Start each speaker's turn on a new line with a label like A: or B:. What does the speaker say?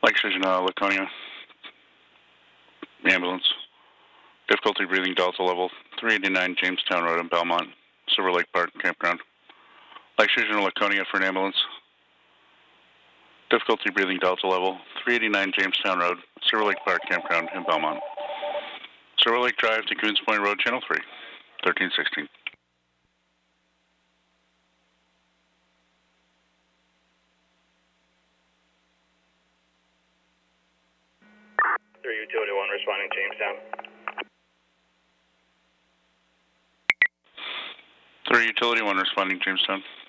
A: Lake Station, Laconia. Ambulance. Difficulty breathing, Delta level 389 Jamestown Road in Belmont, Silver Lake Park Campground. Lake Station, Laconia for an ambulance. Difficulty breathing, Delta level 389 Jamestown Road, Silver Lake Park Campground in Belmont. Silver Lake Drive to Coons Point Road, Channel 3, 1316.
B: Utility 1 responding Jamestown.
A: 3 Utility 1 responding Jamestown.